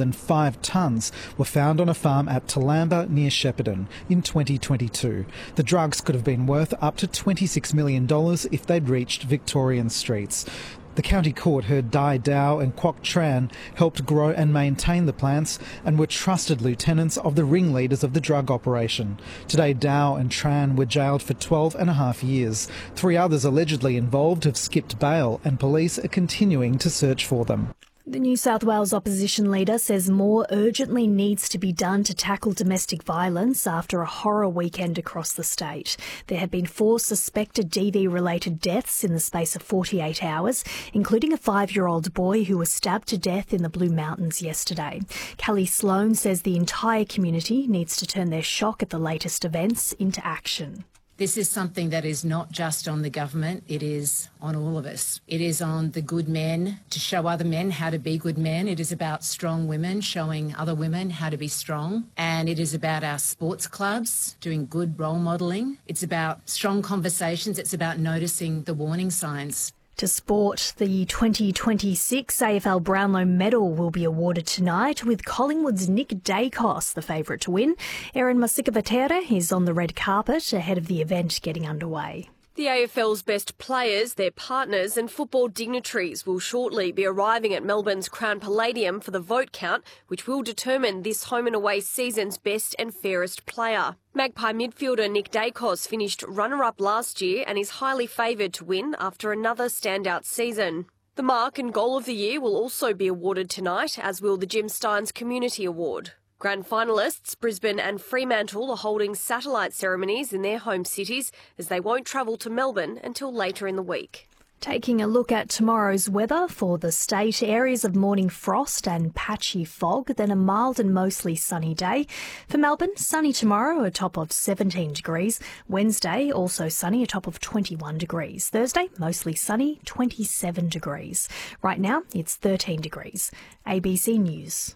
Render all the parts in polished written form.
than 5 tonnes were found on a farm at Toolamba near Shepparton in 2022. The drugs could have been worth up to $26 million if they'd reached Victorian streets. The county court heard Dai Dao and Kwok Tran helped grow and maintain the plants and were trusted lieutenants of the ringleaders of the drug operation. Today, Dao and Tran were jailed for 12.5 years. 3 others allegedly involved have skipped bail and police are continuing to search for them. The New South Wales opposition leader says more urgently needs to be done to tackle domestic violence after a horror weekend across the state. There have been 4 suspected DV-related deaths in the space of 48 hours, including a 5-year-old boy who was stabbed to death in the Blue Mountains yesterday. Kelly Sloan says the entire community needs to turn their shock at the latest events into action. This is something that is not just on the government, it is on all of us. It is on the good men to show other men how to be good men. It is about strong women showing other women how to be strong. And it is about our sports clubs doing good role modelling. It's about strong conversations. It's about noticing the warning signs. To sport, the 2026 AFL Brownlow medal will be awarded tonight, with Collingwood's Nick Dacos the favourite to win. Erin Masika-Vatere is on the red carpet ahead of the event getting underway. The AFL's best players, their partners and football dignitaries will shortly be arriving at Melbourne's Crown Palladium for the vote count, which will determine this home and away season's best and fairest player. Magpie midfielder Nick Dacos finished runner-up last year and is highly favoured to win after another standout season. The mark and goal of the year will also be awarded tonight, as will the Jim Stynes Community Award. Grand finalists Brisbane and Fremantle are holding satellite ceremonies in their home cities, as they won't travel to Melbourne until later in the week. Taking a look at tomorrow's weather for the state, areas of morning frost and patchy fog, then a mild and mostly sunny day. For Melbourne, sunny tomorrow, a top of 17 degrees. Wednesday, also sunny, a top of 21 degrees. Thursday, mostly sunny, 27 degrees. Right now, it's 13 degrees. ABC News.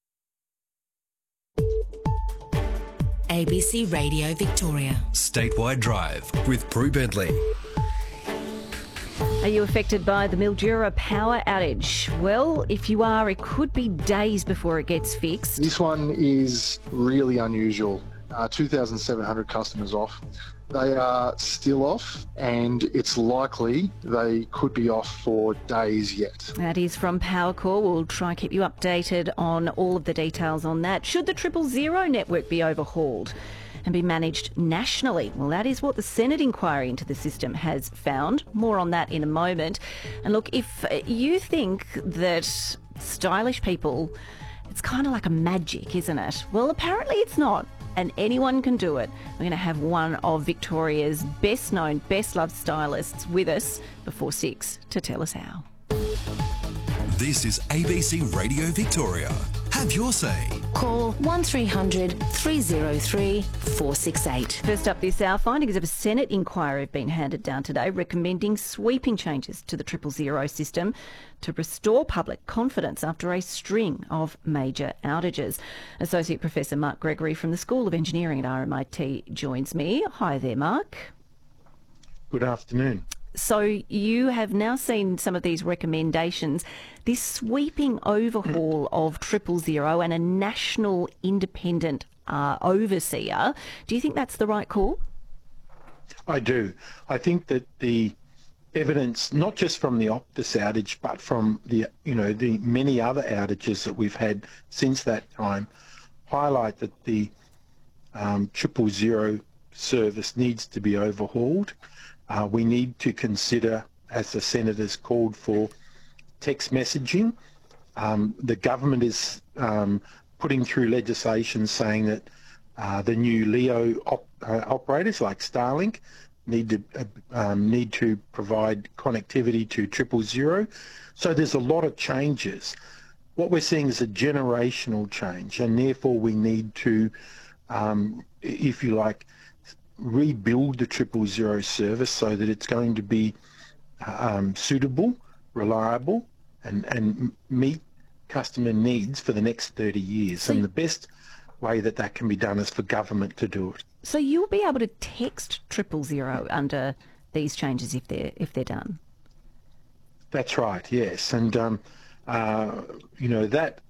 ABC Radio Victoria. Statewide Drive with Prue Bentley. Are you affected by the Mildura power outage? Well, if you are, it could be days before it gets fixed. This one is really unusual. 2,700 customers off. They are still off, and it's likely they could be off for days yet. That is from Powercor. We'll try and keep you updated on all of the details on that. Should the 000 network be overhauled and be managed nationally? Well, that is what the Senate inquiry into the system has found. More on that in a moment. And look, if you think that stylish people, it's kind of like a magic, isn't it? Well, apparently it's not. And anyone can do it. We're going to have one of Victoria's best known, best loved stylists with us before 6 to tell us how. This is ABC Radio Victoria. Have your say. Call 1300 303 468. First up this hour, findings of a Senate inquiry have been handed down today recommending sweeping changes to the 000 system to restore public confidence after a string of major outages. Associate Professor Mark Gregory from the School of Engineering at RMIT joins me. Hi there, Mark. Good afternoon. So you have now seen some of these recommendations, this sweeping overhaul of 000 and a national independent overseer. Do you think that's the right call? I do. I think that the evidence, not just from the Optus outage, but from the many other outages that we've had since that time, highlight that the 000 service needs to be overhauled. We need to consider, as the Senators called for, text messaging. The government is putting through legislation saying that the new LEO operators like Starlink need to provide connectivity to 000. So there's a lot of changes. What we're seeing is a generational change, and therefore we need to, if you like, rebuild the 000 service so that it's going to be suitable, reliable, and meet customer needs for the next 30 years. And the best way that that can be done is for government to do it. So you'll be able to text 000 under these changes if they're done? That's right, yes. And, that